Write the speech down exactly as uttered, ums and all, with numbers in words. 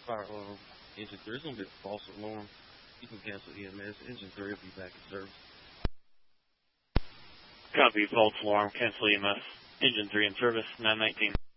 fire alarm. Engine three is going to be a false alarm. You can cancel E M S. Engine three will be back in service. Copy, false alarm, cancel E M S. Engine three in service, nine nineteen.